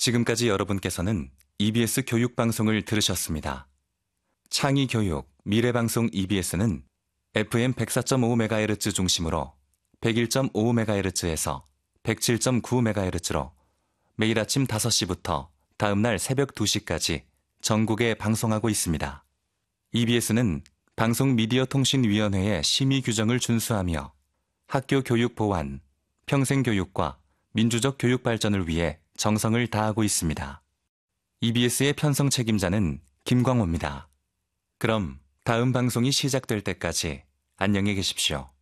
지금까지 여러분께서는 EBS 교육방송을 들으셨습니다. 창의교육, 미래방송 EBS는 FM 104.5MHz 중심으로 101.5MHz에서 107.9MHz로 매일 아침 5시부터 다음날 새벽 2시까지 전국에 방송하고 있습니다. EBS는 방송미디어통신위원회의 심의 규정을 준수하며 학교 교육 보완, 평생교육과 민주적 교육 발전을 위해 정성을 다하고 있습니다. EBS의 편성 책임자는 김광호입니다. 그럼 다음 방송이 시작될 때까지 안녕히 계십시오.